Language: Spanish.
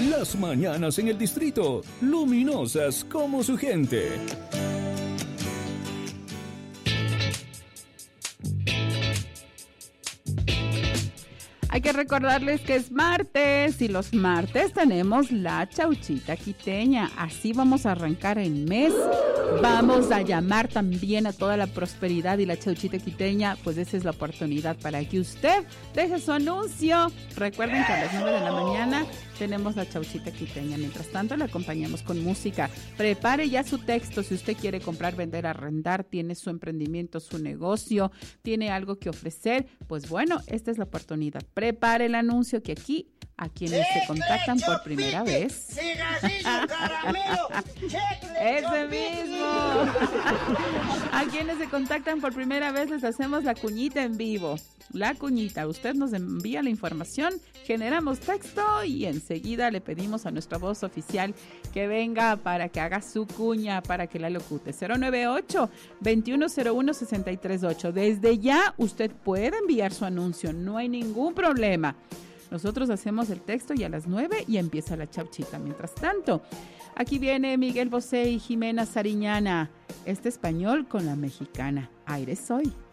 Las mañanas en el distrito, luminosas como su gente. Hay que recordarles que es martes y los martes tenemos la chauchita quiteña. Así vamos a arrancar el mes. Vamos a llamar también a toda la prosperidad y la chauchita quiteña. Pues esa es la oportunidad para que usted deje su anuncio. Recuerden que a las 9 de la mañana tenemos la chauchita quiteña. Mientras tanto, le acompañamos con música. Prepare ya su texto si usted quiere comprar, vender, arrendar, tiene su emprendimiento, su negocio, tiene algo que ofrecer. Pues bueno, esta es la oportunidad. Prepare el anuncio que aquí, a quienes se contactan por primera vez. ¡Ese mismo! A quienes se contactan por primera vez les hacemos la cuñita en vivo. La cuñita, usted nos envía la información, generamos texto y enseguida le pedimos a nuestra voz oficial que venga para que haga su cuña, para que la locute. 098-2101-638. Desde ya usted puede enviar su anuncio, no hay ningún problema. Nosotros hacemos el texto y a las 9 y empieza la chauchita. Mientras tanto, aquí viene Miguel Bosé y Jimena Sariñana. Este español con la mexicana. Aire soy.